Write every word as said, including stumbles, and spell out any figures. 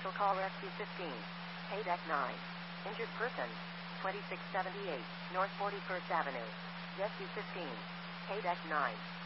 Special call Rescue fifteen. A D E C nine. Injured person. twenty-six seventy-eight North forty-first Avenue. Rescue fifteen. A D E C nine.